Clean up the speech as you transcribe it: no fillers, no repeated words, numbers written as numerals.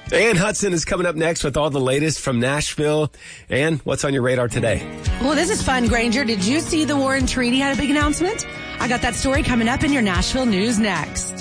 Ann Hudson is coming up next with all the latest from Nashville. Ann, what's on your radar today? Well, this is fun, Granger. Did you see the Warren Treaty had a big announcement? I got that story coming up in your Nashville news next.